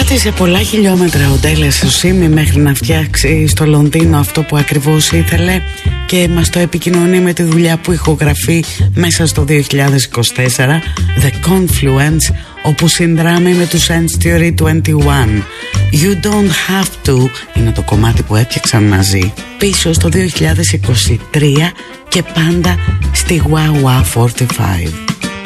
Πάτησε πολλά χιλιόμετρα ο Ντέλες Σίμι μέχρι να φτιάξει στο Λονδίνο αυτό που ακριβώς ήθελε και μας το επικοινωνεί με τη δουλειά που ηχογραφεί μέσα στο 2024, The Confluence, όπου συνδράμει με τους End Theory 21. You Don't Have To είναι το κομμάτι που έφτιαξαν μαζί πίσω στο 2023 και πάντα στη Wah Wah 45.